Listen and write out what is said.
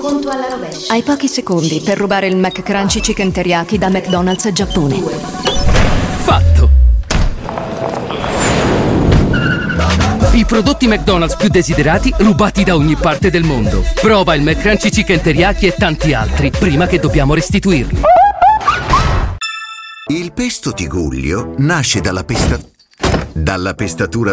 conto alla rovescia. Hai pochi secondi per rubare il McCrunchy Chicken Teriyaki da McDonald's Giappone. Fatto! I prodotti McDonald's più desiderati rubati da ogni parte del mondo. Prova il McCrunchy Chicken Teriyaki e tanti altri prima che dobbiamo restituirli. Il pesto Tigullio nasce dalla pestatura